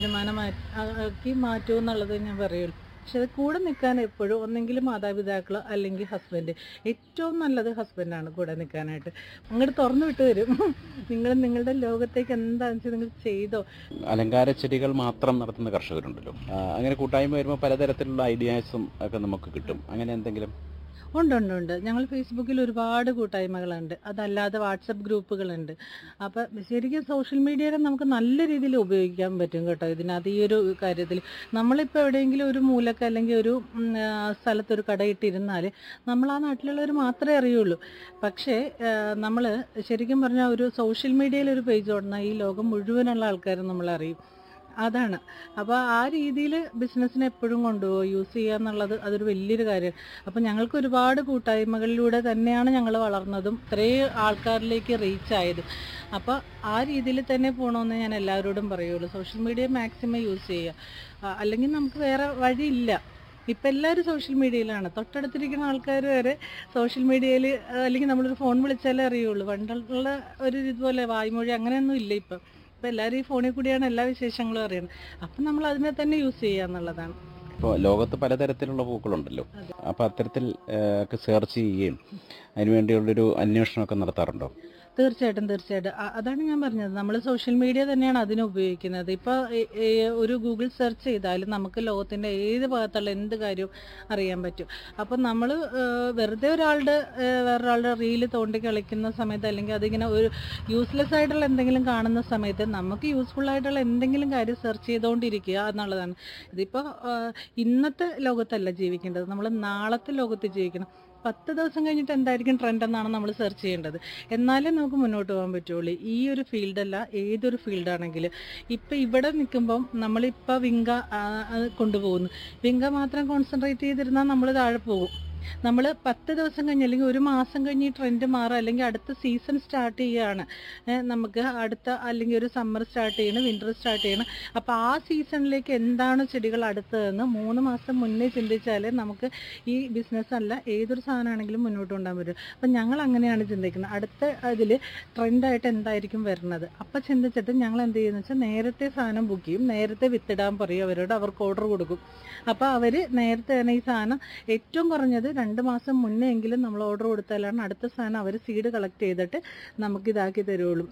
തീരുമാനമാക്കി മാറ്റുമെന്നുള്ളത് ഞാൻ പറയുള്ളൂ. പക്ഷെ അത് കൂടെ നിൽക്കാൻ എപ്പോഴും ഒന്നെങ്കിൽ മാതാപിതാക്കൾ അല്ലെങ്കിൽ ഹസ്ബൻഡ്. ഏറ്റവും നല്ലത് ഹസ്ബൻഡാണ് കൂടെ നിൽക്കാനായിട്ട്. അങ്ങോട്ട് തുറന്നു വിട്ട് തരും. നിങ്ങൾ നിങ്ങളുടെ ലോകത്തേക്ക് എന്താണെന്ന് വെച്ചാൽ നിങ്ങൾ ചെയ്തോ. അലങ്കാര ചെടികൾ മാത്രം നടത്തുന്ന കർഷകരുണ്ടല്ലോ, അങ്ങനെ കൂട്ടായ്മ വരുമ്പോൾ പലതരത്തിലുള്ള ഐഡിയാസും ഒക്കെ നമുക്ക് കിട്ടും. അങ്ങനെ എന്തെങ്കിലും? ഉണ്ട്. ഞങ്ങൾ ഫേസ്ബുക്കിൽ ഒരുപാട് കൂട്ടായ്മകളുണ്ട്. അതല്ലാതെ വാട്സപ്പ് ഗ്രൂപ്പുകളുണ്ട്. അപ്പം ശരിക്കും സോഷ്യൽ മീഡിയയെ നമുക്ക് നല്ല രീതിയിൽ ഉപയോഗിക്കാൻ പറ്റും കേട്ടോ. ഇതിനകത്ത് ഈ ഒരു കാര്യത്തിൽ നമ്മളിപ്പോൾ എവിടെയെങ്കിലും ഒരു മൂലക്ക് അല്ലെങ്കിൽ ഒരു സ്ഥലത്തൊരു കടയിട്ടിരുന്നാൽ നമ്മൾ ആ നാട്ടിലുള്ളവർ മാത്രമേ അറിയുള്ളൂ. പക്ഷേ നമ്മൾ ശരിക്കും പറഞ്ഞാൽ ഒരു സോഷ്യൽ മീഡിയയിൽ ഒരു പേജ് തുടങ്ങാൽ ഈ ലോകം മുഴുവനുള്ള ആൾക്കാരും നമ്മളറിയും. അതാണ്. അപ്പോൾ ആ രീതിയിൽ ബിസിനസ്സിനെ എപ്പോഴും കൊണ്ടുപോകുക, യൂസ് ചെയ്യുക എന്നുള്ളത് അതൊരു വലിയൊരു കാര്യമാണ്. അപ്പോൾ ഞങ്ങൾക്ക് ഒരുപാട് കൂട്ടായ്മകളിലൂടെ തന്നെയാണ് ഞങ്ങൾ വളർന്നതും ഇത്രയും ആൾക്കാരിലേക്ക് റീച്ച് ആയത്. അപ്പോൾ ആ രീതിയിൽ തന്നെ പോകണമെന്ന് ഞാൻ എല്ലാവരോടും പറയുള്ളൂ. സോഷ്യൽ മീഡിയ മാക്സിമം യൂസ് ചെയ്യുക. അല്ലെങ്കിൽ നമുക്ക് വേറെ വഴിയില്ല. ഇപ്പം എല്ലാവരും സോഷ്യൽ മീഡിയയിലാണ്. തൊട്ടടുത്തിരിക്കുന്ന ആൾക്കാർ വരെ സോഷ്യൽ മീഡിയയിൽ, അല്ലെങ്കിൽ നമ്മളൊരു ഫോൺ വിളിച്ചാലേ അറിയുള്ളൂ. പണ്ടുള്ള ഒരു ഇതുപോലെ വായ്മൊഴി അങ്ങനെയൊന്നും ഇല്ല ഇപ്പം. ഇപ്പം എല്ലാവരും ഈ ഫോണിൽ കൂടിയാണ് എല്ലാ വിശേഷങ്ങളും അറിയുന്നത്. അപ്പം നമ്മൾ അതിനെ തന്നെ യൂസ് ചെയ്യുക എന്നുള്ളതാണ്. ഇപ്പോൾ ലോകത്ത് പലതരത്തിലുള്ള പൂക്കളുണ്ടല്ലോ, അപ്പോൾ അത്തരത്തിൽ ഒക്കെ സെർച്ച് ചെയ്യുകയും അതിനുവേണ്ടിയുള്ളൊരു അന്വേഷണമൊക്കെ നടത്താറുണ്ടോ? തീർച്ചയായിട്ടും. അതാണ് ഞാൻ പറഞ്ഞത്. നമ്മൾ സോഷ്യൽ മീഡിയ തന്നെയാണ് അതിന് ഉപയോഗിക്കുന്നത്. ഇപ്പോൾ ഒരു ഗൂഗിൾ സെർച്ച് ചെയ്താൽ നമുക്ക് ലോകത്തിൻ്റെ ഏത് ഭാഗത്തുള്ള എന്ത് കാര്യവും അറിയാൻ പറ്റും. അപ്പം നമ്മൾ വെറുതെ വേറൊരാളുടെ റീല് തോണ്ടി കളിക്കുന്ന സമയത്ത്, അല്ലെങ്കിൽ അതിങ്ങനെ ഒരു യൂസ്ലെസ് ആയിട്ടുള്ള എന്തെങ്കിലും കാണുന്ന സമയത്ത് നമുക്ക് യൂസ്ഫുൾ ആയിട്ടുള്ള എന്തെങ്കിലും കാര്യം സെർച്ച് ചെയ്തുകൊണ്ടിരിക്കുക എന്നുള്ളതാണ്. ഇതിപ്പോൾ ഇന്നത്തെ ലോകത്തല്ല ജീവിക്കേണ്ടത്, നമ്മൾ നാളത്തെ ലോകത്ത് ജീവിക്കണം. 10 ദിവസം കഴിഞ്ഞിട്ട് എന്തായിരിക്കും ട്രെൻഡ് എന്നാണ് നമ്മൾ സെർച്ച് ചെയ്യേണ്ടത്. എന്നാലേ നമുക്ക് മുന്നോട്ട് പോകാൻ പറ്റുള്ളൂ. ഈ ഒരു ഫീൽഡല്ല, ഏതൊരു ഫീൽഡാണെങ്കിലും. ഇപ്പം ഇവിടെ നിൽക്കുമ്പം നമ്മളിപ്പോൾ വിങ്ക കൊണ്ടുപോകുന്നു. വിങ്ക മാത്രം കോൺസെൻട്രേറ്റ് ചെയ്തിരുന്നാൽ നമ്മൾ താഴെ പോകും. നമ്മൾ 10 ദിവസം കഴിഞ്ഞ് അല്ലെങ്കിൽ ഒരു മാസം കഴിഞ്ഞ് ഈ ട്രെൻഡ് മാറുക, അല്ലെങ്കിൽ അടുത്ത സീസൺ സ്റ്റാർട്ട് ചെയ്യുകയാണ്, നമുക്ക് അടുത്ത അല്ലെങ്കിൽ ഒരു സമ്മർ സ്റ്റാർട്ട് ചെയ്യണം, വിൻ്റർ സ്റ്റാർട്ട് ചെയ്യണം. അപ്പോൾ ആ സീസണിലേക്ക് എന്താണ് ചെടികൾ അടുത്തതെന്ന് 3 മാസം മുന്നേ ചിന്തിച്ചാലേ നമുക്ക് ഈ ബിസിനസ് അല്ല ഏതൊരു സാധനമാണെങ്കിലും മുന്നോട്ട് കൊണ്ടുപോകാൻ പറ്റും. അപ്പം ഞങ്ങൾ അങ്ങനെയാണ് ചിന്തിക്കുന്നത്. അടുത്ത അതിൽ ട്രെൻഡായിട്ട് എന്തായിരിക്കും വരുന്നത് അപ്പം ചിന്തിച്ചിട്ട് ഞങ്ങൾ എന്ത് ചെയ്യുന്നത് വെച്ചാൽ നേരത്തെ സാധനം ബുക്ക് ചെയ്യും, നേരത്തെ വിത്തിടാൻ പറയും അവരോട്, അവർക്ക് ഓർഡർ കൊടുക്കും. അപ്പോൾ അവർ നേരത്തെ തന്നെ ഈ സാധനം ഏറ്റവും കുറഞ്ഞത് 2 മാസം മുന്നേ എങ്കിലും നമ്മൾ ഓർഡർ കൊടുത്താലാണ് അടുത്ത സാധനം അവർ സീഡ് കളക്ട് ചെയ്തിട്ട് നമുക്ക് ഇതാക്കി തരുള്ളൂ.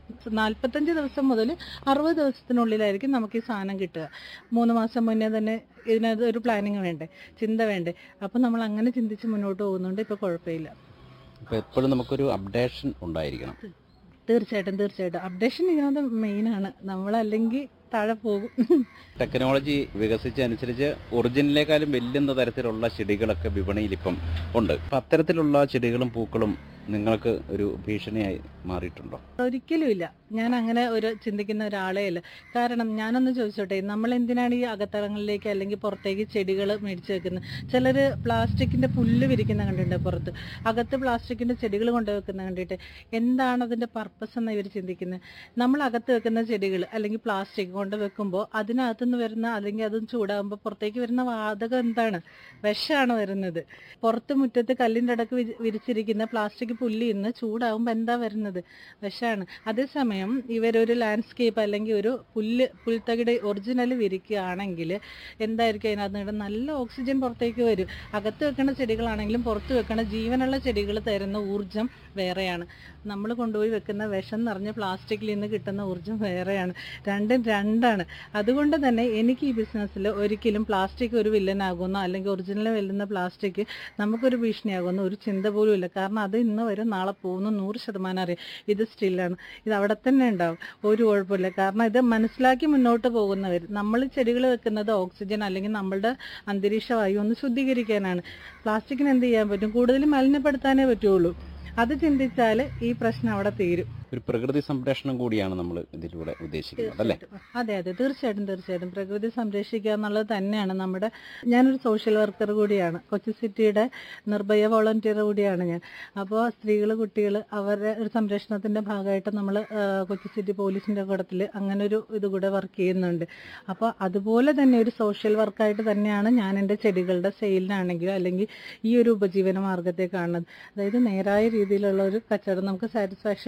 45 ദിവസം മുതൽ 60 ദിവസത്തിനുള്ളിലായിരിക്കും നമുക്ക് ഈ സാധനം കിട്ടുക. 3 മാസം മുന്നേ തന്നെ ഇതിനകത്ത് ഒരു പ്ലാനിങ് വേണ്ടേ, ചിന്ത വേണ്ടേ. അപ്പം നമ്മൾ അങ്ങനെ ചിന്തിച്ച് മുന്നോട്ട് പോകുന്നുണ്ട്. ഇപ്പോൾ കുഴപ്പമില്ല. അപ്പോൾ എപ്പോഴും നമുക്കൊരു അപ്ഡേഷൻ ഉണ്ടായിരിക്കണം. തീർച്ചയായിട്ടും അപ്ഡേഷൻ ഇതിനകത്ത് മെയിനാണ്. നമ്മളല്ലെങ്കിൽ താഴെ പോകും. ടെക്നോളജി വികസിച്ചനുസരിച്ച് ഒറിജിനലിനേക്കാളും വെല്ലുന്ന തരത്തിലുള്ള ചെടികളൊക്കെ വിപണിയിൽ ഇപ്പം ഉണ്ട്. അപ്പം അത്തരത്തിലുള്ള ചെടികളും പൂക്കളും നിങ്ങൾക്ക് ഒരു ഭീഷണിയായി മാറിയിട്ടുണ്ടോ? ഒരിക്കലും ഇല്ല. ഞാൻ അങ്ങനെ ഒരു ചിന്തിക്കുന്ന ഒരാളേ അല്ല. കാരണം ഞാനൊന്ന് ചോദിച്ചോട്ടെ, നമ്മൾ എന്തിനാണ് ഈ അകത്തളങ്ങളിലേക്ക് അല്ലെങ്കിൽ പുറത്തേക്ക് ചെടികൾ മേടിച്ച് വെക്കുന്നത്? ചിലർ പ്ലാസ്റ്റിക്കിൻ്റെ പുല്ല് വിരിക്കുന്ന കണ്ടിട്ടുണ്ട് പുറത്ത്, അകത്ത് പ്ലാസ്റ്റിക്കിൻ്റെ ചെടികൾ കൊണ്ടുവെക്കുന്ന കണ്ടിട്ട്. എന്താണ് അതിൻ്റെ പർപ്പസ് എന്ന് ഇവർ ചിന്തിക്കുന്നത്? നമ്മൾ അകത്ത് വെക്കുന്ന ചെടികൾ അല്ലെങ്കിൽ പ്ലാസ്റ്റിക് കൊണ്ട് വെക്കുമ്പോൾ അതിനകത്തുനിന്ന് വരുന്ന, അല്ലെങ്കിൽ അതും ചൂടാകുമ്പോൾ പുറത്തേക്ക് വരുന്ന വാതകം എന്താണ്? വിഷമാണ് വരുന്നത്. പുറത്ത് മുറ്റത്ത് കല്ലിൻ്റെ ഇടക്ക് വിരിച്ചിരിക്കുന്ന പ്ലാസ്റ്റിക് പുല്ല് ഇന്ന് ചൂടാകുമ്പോൾ എന്താ വരുന്നത്? വിഷമാണ്. അതേസമയം ഇവരൊരു ലാൻഡ്സ്കേപ്പ് അല്ലെങ്കിൽ ഒരു പുൽത്തകിട് ഒറിജിനൽ വിരിക്കുകയാണെങ്കിൽ എന്തായിരിക്കും അതിനകത്ത് നല്ല ഓക്സിജൻ പുറത്തേക്ക് വരും. അകത്ത് വെക്കുന്ന ചെടികളാണെങ്കിലും പുറത്ത് വെക്കുന്ന ജീവനുള്ള ചെടികൾ തരുന്ന ഊർജം വേറെയാണ്. നമ്മൾ കൊണ്ടുപോയി വെക്കുന്ന വിഷം നിറഞ്ഞ പ്ലാസ്റ്റിക്കിൽ നിന്ന് കിട്ടുന്ന ഊർജം വേറെയാണ്. രണ്ടും രണ്ടാണ്. അതുകൊണ്ട് തന്നെ എനിക്ക് ഈ ബിസിനസ്സിൽ ഒരിക്കലും പ്ലാസ്റ്റിക് ഒരു വില്ലനാകുമെന്നോ അല്ലെങ്കിൽ ഒറിജിനൽ വെല്ലുന്ന പ്ലാസ്റ്റിക് നമുക്കൊരു ഭീഷണിയാകുമെന്നോ ഒരു ചിന്ത പോലും ഇല്ല. കാരണം അത് ഇന്ന് വരും നാളെ പോകുന്നു 100% അറിയാം. ഇത് സ്റ്റില്ലാണ്, ഇത് അവിടെ തന്നെ ഉണ്ടാവും, ഒരു കുഴപ്പമില്ല. കാരണം ഇത് മനസ്സിലാക്കി മുന്നോട്ട് പോകുന്നവർ. നമ്മൾ ചെടികൾ വെക്കുന്നത് ഓക്സിജൻ അല്ലെങ്കിൽ നമ്മളുടെ അന്തരീക്ഷ വായു ഒന്ന് ശുദ്ധീകരിക്കാനാണ്. പ്ലാസ്റ്റിക്കിന് എന്ത് ചെയ്യാൻ പറ്റും? കൂടുതൽ മലിനപ്പെടുത്താനേ പറ്റുള്ളൂ. അത് ചിന്തിച്ചാൽ ഈ പ്രശ്നം അവിടെ തീരും. ഒരു പ്രകൃതി സംരക്ഷണം കൂടിയാണ് നമ്മൾ ഇതിലൂടെ ഉദ്ദേശിക്കുന്നത്, അല്ലേ? അതെ തീർച്ചയായിട്ടും പ്രകൃതി സംരക്ഷിക്കുക എന്നുള്ളത് തന്നെയാണ് നമ്മുടെ. ഞാനൊരു സോഷ്യൽ വർക്കർ കൂടിയാണ്, കൊച്ചി സിറ്റിയുടെ നിർഭയ വോളണ്ടിയർ കൂടിയാണ് ഞാൻ. അപ്പോൾ സ്ത്രീകൾ, കുട്ടികൾ അവരുടെ ഒരു സംരക്ഷണത്തിൻ്റെ ഭാഗമായിട്ട് നമ്മൾ കൊച്ചി സിറ്റി പോലീസിൻ്റെ കൂടത്തിൽ അങ്ങനെ ഒരു ഇതുകൂടെ വർക്ക് ചെയ്യുന്നുണ്ട്. അപ്പോൾ അതുപോലെ തന്നെ ഒരു സോഷ്യൽ വർക്കായിട്ട് തന്നെയാണ് ഞാൻ എൻ്റെ ചെടികളുടെ സെയിലിനാണെങ്കിലും അല്ലെങ്കിൽ ഈ ഒരു ഉപജീവന മാർഗത്തെ കാണുന്നത്. അതായത് നേരായ രീതിയിലുള്ള ഒരു കച്ചവടം, നമുക്ക് സാറ്റിസ്ഫാക്ഷൻ കിട്ടുന്നതോട്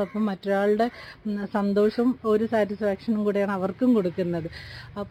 സന്തോഷത്തോടൊപ്പം മറ്റൊരാളുടെ സന്തോഷവും ഒരു സാറ്റിസ്ഫാക്ഷനും കൂടെയാണ് അവർക്കും കൊടുക്കുന്നത്.